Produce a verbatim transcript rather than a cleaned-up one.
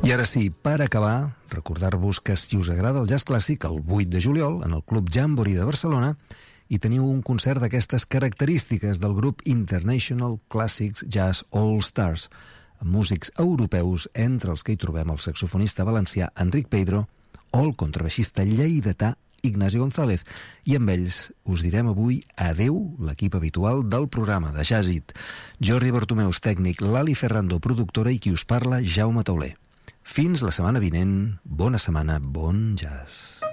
I ara sí, per acabar, recordar-vos que si us agrada el jazz clàssic, el vuit de juliol, en el Club Jamboree de Barcelona, hi teniu un concert d'aquestes característiques del grup International Classics Jazz All Stars, amb músics europeus, entre els que hi trobem el saxofonista valencià Enric Peidro o el contrabaixista lleidatà Ignasi González. I amb ells us direm avui adeu, l'equip habitual del programa de Jazz It. Jordi Bartomeus, tècnic, Lali Ferrando, productora, i qui us parla, Jaume Tauler. Fins la setmana vinent, bona setmana, bon jazz.